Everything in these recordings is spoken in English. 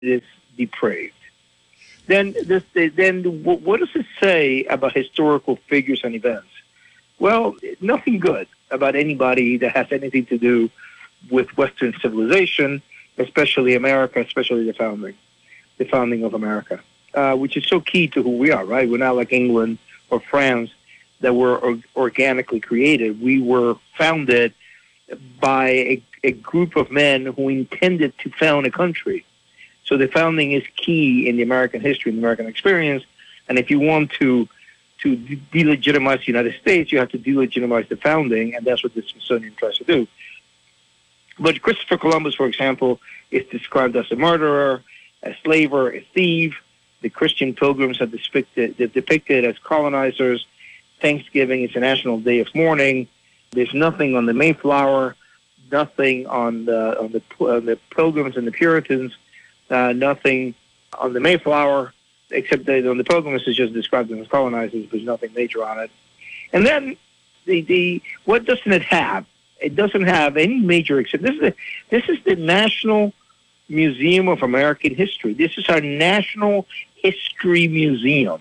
is depraved. Then what does it say about historical figures and events? Well, nothing good about anybody that has anything to do with Western civilization, especially America, especially the founding of America, which is so key to who we are, right? We're not like England or France that were organically created. We were founded by a group of men who intended to found a country. So the founding is key in the American history, in the American experience. And if you want to delegitimize the United States, you have to delegitimize the founding, and that's what the Smithsonian tries to do. But Christopher Columbus, for example, is described as a murderer, a slaver, a thief. The Christian pilgrims are depicted as colonizers. Thanksgiving is a national day of mourning. There's nothing on the Mayflower, nothing on the Pilgrims and the Puritans, nothing on the Mayflower, except that on the Pilgrims is just described them as colonizers. There's nothing major on it. And then what doesn't it have? It doesn't have any major except this is the National Museum of American History. This is our National History Museum.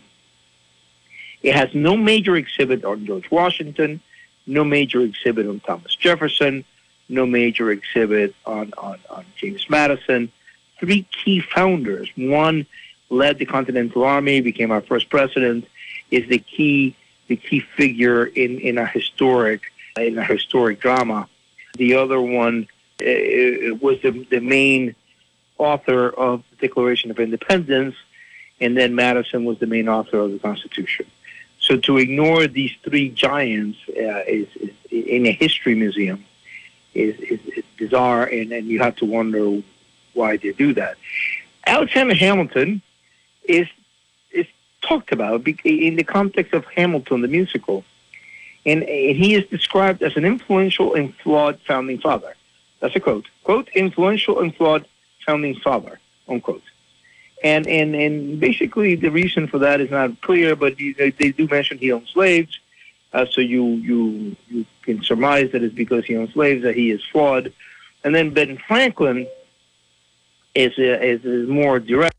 It has no major exhibit on George Washington, no major exhibit on Thomas Jefferson, no major exhibit on James Madison. Three key founders. One led the Continental Army, became our first president, is the key figure in our historic drama. The other one was the main author of the Declaration of Independence, and then Madison was the main author of the Constitution. So to ignore these three giants is in a history museum is bizarre, and you have to wonder why they do that. Alexander Hamilton is talked about in the context of Hamilton the musical, and he is described as an influential and flawed founding father. That's a quote. Quote, influential and flawed founding father, unquote. And basically the reason for that is not clear, but they do mention he owned slaves. So you can surmise that it's because he owned slaves that he is flawed. And then Ben Franklin is more direct.